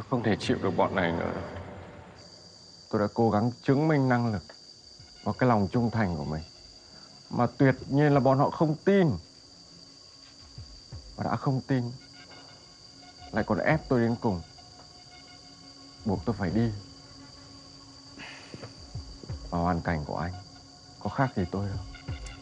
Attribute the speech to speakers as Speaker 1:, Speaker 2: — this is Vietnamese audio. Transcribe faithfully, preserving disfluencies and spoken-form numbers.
Speaker 1: Tôi không thể chịu được bọn này nữa đâu. Tôi đã cố gắng chứng minh năng lực và cái lòng trung thành của mình, mà tuyệt nhiên là bọn họ không tin. Và đã không tin, lại còn ép tôi đến cùng, buộc tôi phải đi. Và hoàn cảnh của anh có khác gì tôi đâu.